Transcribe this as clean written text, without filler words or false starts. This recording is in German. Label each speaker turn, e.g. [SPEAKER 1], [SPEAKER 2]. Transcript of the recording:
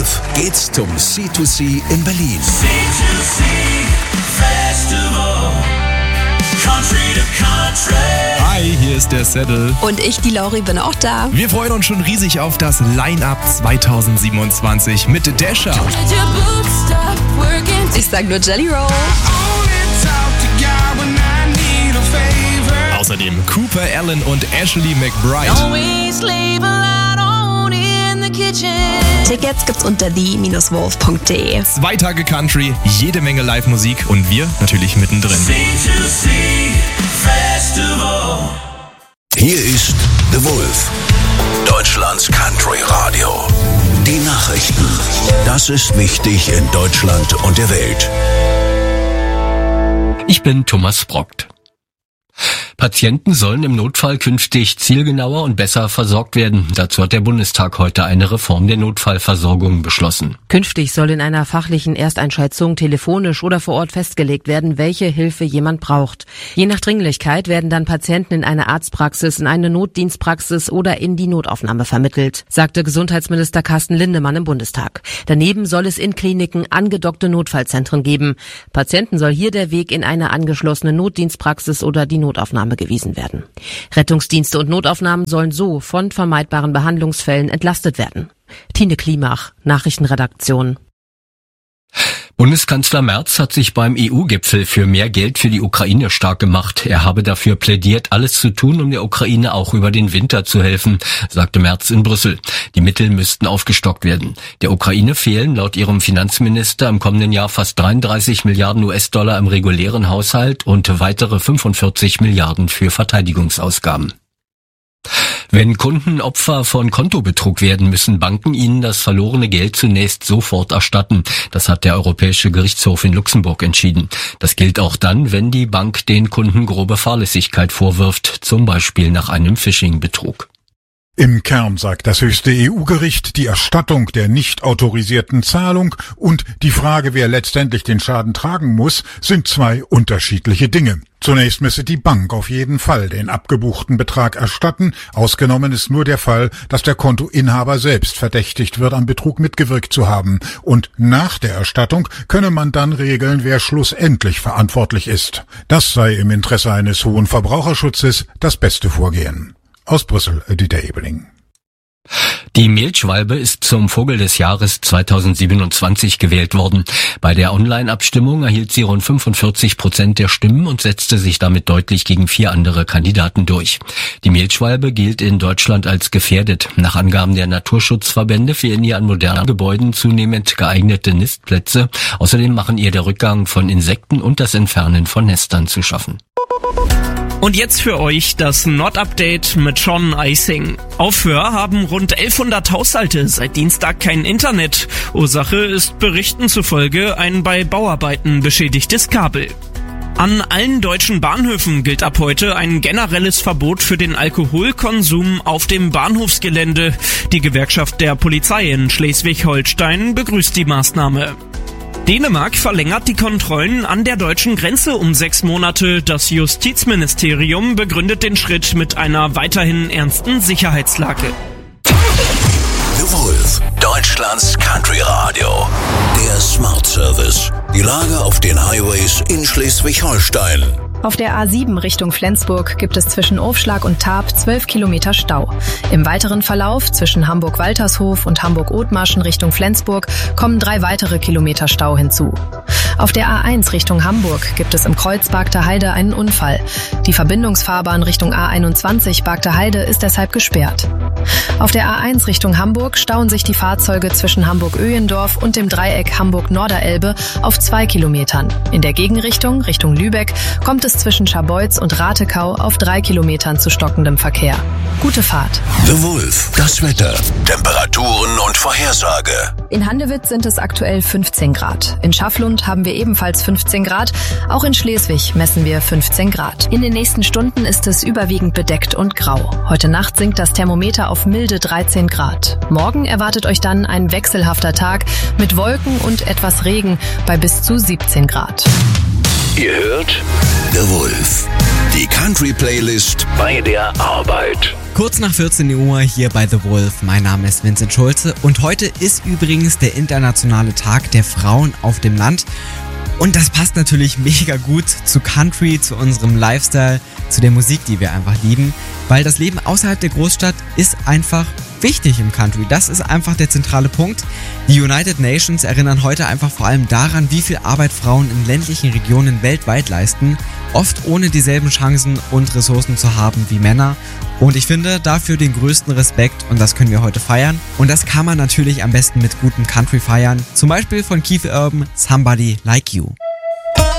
[SPEAKER 1] 12 geht's zum C2C in Berlin.
[SPEAKER 2] C2C Festival, Country to Country.
[SPEAKER 3] Hi, hier ist der Seddel.
[SPEAKER 4] Und ich, die Lauri, bin auch da.
[SPEAKER 3] Wir freuen uns schon riesig auf das Line-Up 2027 mit Dasher.
[SPEAKER 4] Ich sag nur Jelly Roll.
[SPEAKER 3] Außerdem Cooper Allen und Ashley McBride.
[SPEAKER 4] Tickets gibt's unter the-wolf.de.
[SPEAKER 3] 2 Tage Country, jede Menge Live-Musik und wir natürlich mittendrin.
[SPEAKER 2] C2C Festival.
[SPEAKER 1] Hier ist The Wolf, Deutschlands Country Radio. Die Nachrichten. Das ist wichtig in Deutschland und der Welt.
[SPEAKER 5] Ich bin Thomas Brockt. Patienten sollen im Notfall künftig zielgenauer und besser versorgt werden. Dazu hat der Bundestag heute eine Reform der Notfallversorgung beschlossen.
[SPEAKER 6] Künftig soll in einer fachlichen Ersteinschätzung telefonisch oder vor Ort festgelegt werden, welche Hilfe jemand braucht. Je nach Dringlichkeit werden dann Patienten in eine Arztpraxis, in eine Notdienstpraxis oder in die Notaufnahme vermittelt, sagte Gesundheitsminister Carsten Lindemann im Bundestag. Daneben soll es in Kliniken angedockte Notfallzentren geben. Patienten soll hier der Weg in eine angeschlossene Notdienstpraxis oder die Notaufnahme gewiesen werden. Rettungsdienste und Notaufnahmen sollen so von vermeidbaren Behandlungsfällen entlastet werden. Tine Klimach, Nachrichtenredaktion.
[SPEAKER 5] Bundeskanzler Merz hat sich beim EU-Gipfel für mehr Geld für die Ukraine stark gemacht. Er habe dafür plädiert, alles zu tun, um der Ukraine auch über den Winter zu helfen, sagte Merz in Brüssel. Die Mittel müssten aufgestockt werden. Der Ukraine fehlen laut ihrem Finanzminister im kommenden Jahr fast 33 Milliarden US-Dollar im regulären Haushalt und weitere 45 Milliarden für Verteidigungsausgaben. Wenn Kunden Opfer von Kontobetrug werden, müssen Banken ihnen das verlorene Geld zunächst sofort erstatten. Das hat der Europäische Gerichtshof in Luxemburg entschieden. Das gilt auch dann, wenn die Bank den Kunden grobe Fahrlässigkeit vorwirft, zum Beispiel nach einem Phishing-Betrug.
[SPEAKER 7] Im Kern sagt das höchste EU-Gericht, die Erstattung der nicht autorisierten Zahlung und die Frage, wer letztendlich den Schaden tragen muss, sind 2 unterschiedliche Dinge. Zunächst müsse die Bank auf jeden Fall den abgebuchten Betrag erstatten. Ausgenommen ist nur der Fall, dass der Kontoinhaber selbst verdächtigt wird, am Betrug mitgewirkt zu haben. Und nach der Erstattung könne man dann regeln, wer schlussendlich verantwortlich ist. Das sei im Interesse eines hohen Verbraucherschutzes das beste Vorgehen. Aus Brüssel, Dieter Ebeling.
[SPEAKER 5] Die Mehlschwalbe ist zum Vogel des Jahres 2027 gewählt worden. Bei der Online-Abstimmung erhielt sie rund 45% der Stimmen und setzte sich damit deutlich gegen 4 andere Kandidaten durch. Die Mehlschwalbe gilt in Deutschland als gefährdet. Nach Angaben der Naturschutzverbände fehlen ihr an modernen Gebäuden zunehmend geeignete Nistplätze. Außerdem machen ihr der Rückgang von Insekten und das Entfernen von Nestern zu schaffen.
[SPEAKER 8] Und jetzt für euch das Not-Update mit Sean Icing. Auf Föhr haben rund 1100 Haushalte seit Dienstag kein Internet. Ursache ist Berichten zufolge ein bei Bauarbeiten beschädigtes Kabel. An allen deutschen Bahnhöfen gilt ab heute ein generelles Verbot für den Alkoholkonsum auf dem Bahnhofsgelände. Die Gewerkschaft der Polizei in Schleswig-Holstein begrüßt die Maßnahme. Dänemark verlängert die Kontrollen an der deutschen Grenze um 6 Monate. Das Justizministerium begründet den Schritt mit einer weiterhin ernsten Sicherheitslage.
[SPEAKER 1] The Wolf, Deutschlands Country Radio. Der Smart Service. Die Lage auf den Highways in Schleswig-Holstein.
[SPEAKER 9] Auf der A7 Richtung Flensburg gibt es zwischen Ofschlag und Tarp 12 Kilometer Stau. Im weiteren Verlauf zwischen Hamburg-Waltershof und Hamburg-Othmarschen Richtung Flensburg kommen 3 weitere Kilometer Stau hinzu. Auf der A1 Richtung Hamburg gibt es im Kreuz Bargter Heide einen Unfall. Die Verbindungsfahrbahn Richtung A21 Bargter Heide ist deshalb gesperrt. Auf der A1 Richtung Hamburg stauen sich die Fahrzeuge zwischen Hamburg-Öhendorf und dem Dreieck Hamburg-Norderelbe auf 2 Kilometern. In der Gegenrichtung, Richtung Lübeck, kommt es zwischen Scharbeutz und Ratekau auf 3 Kilometern zu stockendem Verkehr. Gute Fahrt.
[SPEAKER 1] The Wolf, das Wetter, Temperaturen und Vorhersage.
[SPEAKER 9] In Handewitz sind es aktuell 15 Grad. In Schafflund haben wir ebenfalls 15 Grad. Auch in Schleswig messen wir 15 Grad. In den nächsten Stunden ist es überwiegend bedeckt und grau. Heute Nacht sinkt das Thermometer auf milde 13 Grad. Morgen erwartet euch dann ein wechselhafter Tag mit Wolken und etwas Regen bei bis zu 17 Grad.
[SPEAKER 1] Ihr hört The Wolf, die Country-Playlist bei der Arbeit.
[SPEAKER 10] Kurz nach 14 Uhr hier bei The Wolf. Mein Name ist Vincent Schulze und heute ist übrigens der internationale Tag der Frauen auf dem Land. Und das passt natürlich mega gut zu Country, zu unserem Lifestyle, zu der Musik, die wir einfach lieben, weil das Leben außerhalb der Großstadt ist einfach wichtig im Country. Das ist einfach der zentrale Punkt. Die United Nations erinnern heute einfach vor allem daran, wie viel Arbeit Frauen in ländlichen Regionen weltweit leisten, oft ohne dieselben Chancen und Ressourcen zu haben wie Männer. Und ich finde dafür den größten Respekt und das können wir heute feiern. Und das kann man natürlich am besten mit gutem Country feiern. Zum Beispiel von Keith Urban, Somebody Like You.